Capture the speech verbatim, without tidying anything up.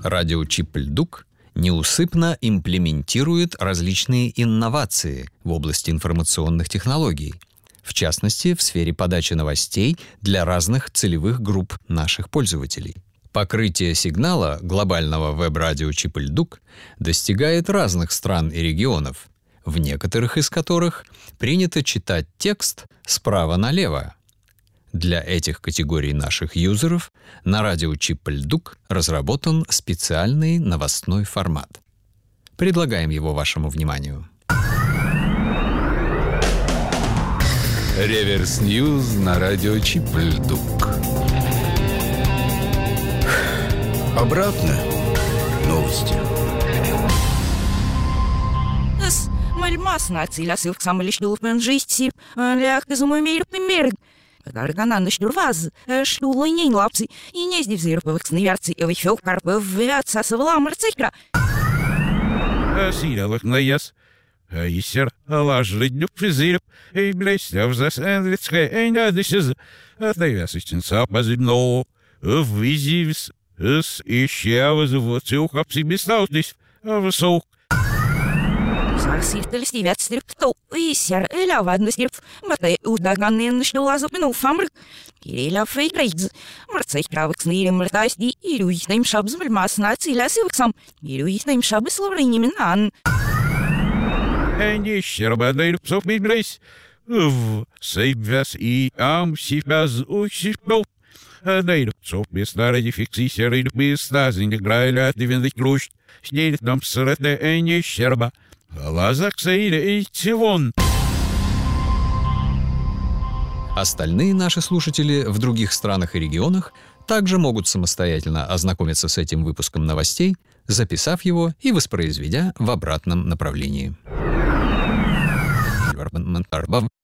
Радио Чип-Льдук неусыпно имплементирует различные инновации в области информационных технологий, в частности, в сфере подачи новостей для разных целевых групп наших пользователей. Покрытие сигнала глобального веб-радио Чип-Льдук достигает разных стран и регионов, в некоторых из которых принято читать текст справа налево. Для этих категорий наших юзеров на радио Чип-Льдук разработан специальный новостной формат. Предлагаем его вашему вниманию. Реверс Ньюз на радио Чип-Льдук. Обратно новости. Мальмас нацеля силк самолишнул пенжисти, лях изумомир пример. Гаргана нашлюрваз, шлулынень лапцы, и не сдивзирповых сневерцы, и вихёв карпов вяца совла марцикра. Силовых наес. Айсер, алажриднюк физирп, и блестяв за сэндвицкая, и надышез. Отдавясыстенца позывно, визивс, с ища вызываться ухапси бестаутись, а высок. Сарсиртель стивят стрip, то исер, эля вадно стрip, мате удаганный нашлюла запнул фамрк. Киреля фейкрейдз, марцейх правых снырем мртасти, и люихнем шабз мальмас нацеля силксам, и люихнем шабы словренимен ан. Энди щербадыр псов миблейс. В сейбвяс и ам сипяз учишпел. Дейр псов бестаради фикси серый бестазин играйля дивенных грушт. Снеет нам срете энди щерба. Лазак сейле и тивон. Остальные наши слушатели в других странах и регионах также могут самостоятельно ознакомиться с этим выпуском новостей, записав его и воспроизведя в обратном направлении.